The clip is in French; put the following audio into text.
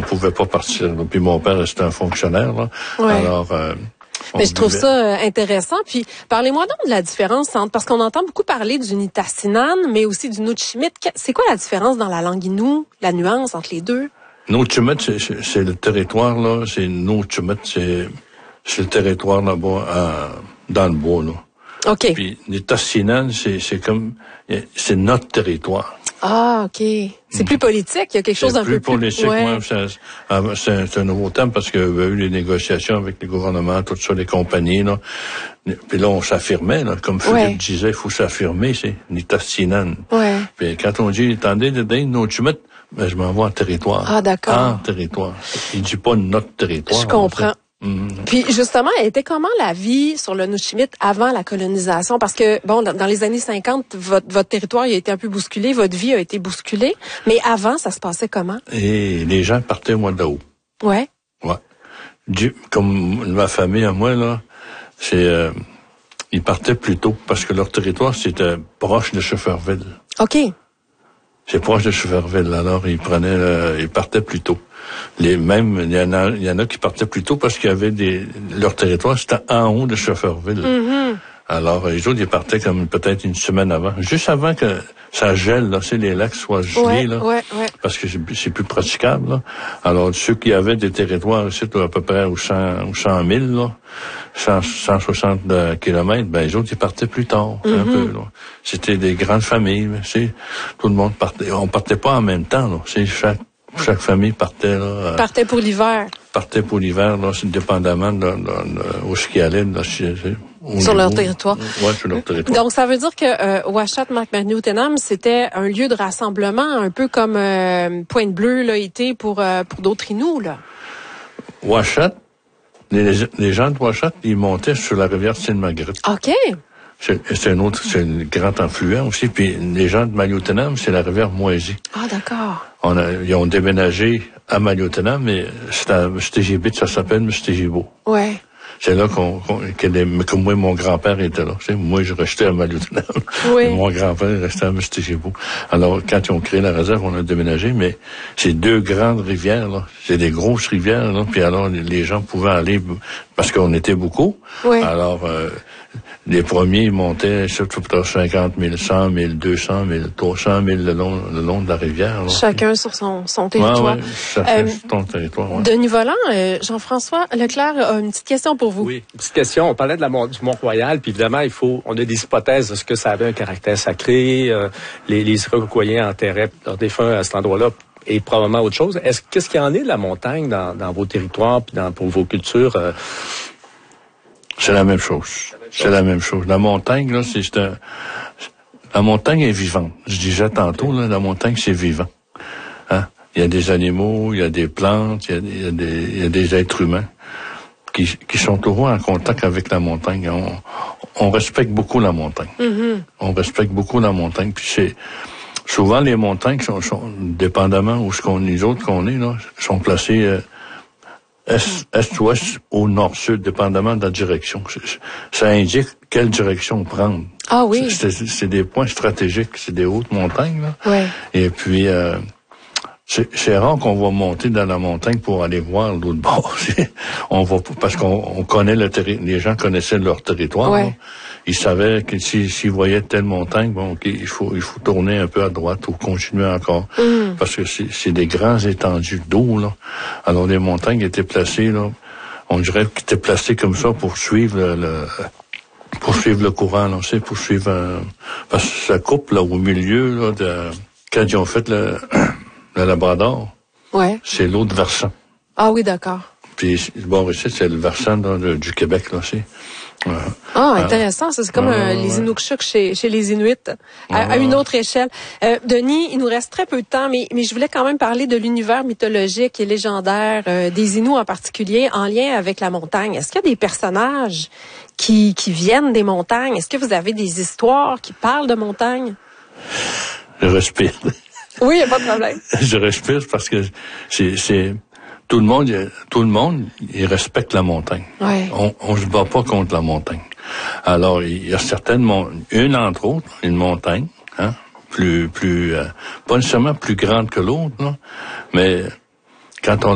pouvait pas partir. Là. Puis mon père, c'était un fonctionnaire. Là. Ouais. Alors, mais je trouve ça intéressant. Puis, parlez-moi donc de la différence entre... Parce qu'on entend beaucoup parler du Nitassinan, mais aussi du Nuu-chimít. C'est quoi la différence dans la langue innu, la nuance entre les deux? Nuu-chimít, c'est le territoire, là. C'est Nuu-chimít, c'est le territoire là-bas, dans le bois, là. OK. Puis Nitassinan, c'est comme... C'est notre territoire. Ah, OK. C'est plus politique, il y a quelque chose d'un peu plus... politique, ouais. C'est un nouveau terme parce qu'il y a eu les négociations avec les gouvernements, tout ça, les compagnies, là. Puis là, on s'affirmait, là. Comme Philippe disait, il faut s'affirmer, c'est Nitassinan. Ouais. Puis quand on dit, attendez, Nuu-chimít, ben, je m'envoie en territoire. Ah, d'accord. En territoire. Il dit pas notre territoire. Je comprends. Puis justement, elle était comment la vie sur le Nuu-chimít avant la colonisation? Parce que, bon, dans les années 50, votre territoire il a été un peu bousculé, votre vie a été bousculée. Mais avant, ça se passait comment? Et les gens partaient au mois d'août. Ouais. Ouais. Comme ma famille à moi, là, ils partaient plus tôt parce que leur territoire, c'était proche de Schefferville. OK. C'est proche de Schefferville. Alors, ils partaient plus tôt. Il y en a qui partaient plus tôt parce qu'il y avait leur territoire, c'était en haut de Schefferville. Mm-hmm. Alors, les autres, ils partaient comme peut-être une semaine avant. Juste avant que ça gèle, là, les lacs soient gelés, là. Ouais. Parce que c'est plus praticable, là. Alors, ceux qui avaient des territoires ici, à peu près aux 100 000, là, 160 kilomètres, ben, les autres, ils partaient plus tard, un peu, là. C'était des grandes familles, tout le monde partait. On partait pas en même temps, là. Chaque famille partait, là. Partait pour l'hiver. Partait pour l'hiver, là, c'est dépendamment de où ce qu'ils allaient, là, sur leur territoire. Ouais, sur leur territoire. Donc, ça veut dire que Uashat Makmaniutenam, c'était un lieu de rassemblement, un peu comme Pointe-Bleue l'a été pour d'autres Inuits, là. Uashat, les gens de Uashat, ils montaient sur la rivière Sainte-Marguerite. OK. C'est un grand affluent aussi. Puis les gens de Maliotenam, c'est la rivière Moisy. Ah, d'accord. Ils ont déménagé à Maliotenam, mais c'est à Mstijibit, ça s'appelle Mstijibo. Ouais. C'est là que moi, mon grand-père était là. Moi, je restais à Maliotenam. Oui. Mon grand-père restait à Mstijibo. Alors, quand ils ont créé la réserve, on a déménagé, mais c'est deux grandes rivières, là. C'est des grosses rivières, là. Puis alors, les gens pouvaient aller, parce qu'on était beaucoup. Oui. Alors, les premiers montaient sur 50 000, 100 000, 200 000, 300 000 le long de la rivière. Là. Chacun sur son territoire. Ouais, chacun sur ton territoire. Ouais. Denis Voland, Jean-François Leclerc a une petite question pour vous. Oui, une petite question. On parlait du Mont-Royal, puis évidemment, on a des hypothèses de ce que ça avait un caractère sacré. Les Iroquoiens enterraient leurs défunts à cet endroit-là et probablement autre chose. Qu'est-ce qu'il y en est de la montagne dans vos territoires puis pour vos cultures? C'est la même chose. C'est la même chose. La montagne, là, la montagne est vivante. Je disais tantôt, là, la montagne, c'est vivant. Hein? Il y a des animaux, il y a des plantes, il y a des êtres humains qui sont toujours en contact avec la montagne. On respecte beaucoup la montagne. Mm-hmm. On respecte beaucoup la montagne. Puis souvent les montagnes sont dépendamment où les autres qu'on est, là, sont placées est-ouest ou nord-sud, dépendamment de la direction. Ça indique quelle direction prendre. Ah oui. C'est des points stratégiques, c'est des hautes montagnes, là. Ouais. Et puis, c'est rare qu'on va monter dans la montagne pour aller voir l'autre bord. On va parce qu'on connaît les gens connaissaient leur territoire. Ouais. Là. Ils savaient que s'ils voyaient telle montagne, bon, ok, il faut tourner un peu à droite ou continuer encore. Parce que c'est des grands étendues d'eau, là. Alors, les montagnes étaient placées, là. On dirait qu'elles étaient placées comme ça pour suivre le courant, là. C'est pour suivre parce que ça coupe, là, au milieu, là, quand ils ont fait le Labrador. Ouais. C'est l'autre versant. Ah oui, d'accord. Puis, bon, ici, c'est le versant du Québec, là, aussi. Intéressant. Ça, c'est comme les Inukshuk chez les Inuits, à une autre échelle. Denis, il nous reste très peu de temps, mais je voulais quand même parler de l'univers mythologique et légendaire des Inuits en particulier, en lien avec la montagne. Est-ce qu'il y a des personnages qui viennent des montagnes? Est-ce que vous avez des histoires qui parlent de montagne? Je respire. Oui, il n'y a pas de problème. Je respire parce que c'est tout le monde, il respecte la montagne. Ouais. On se bat pas contre la montagne. Alors, il y a une entre autres, une montagne, hein, pas nécessairement plus grande que l'autre, là, mais quand on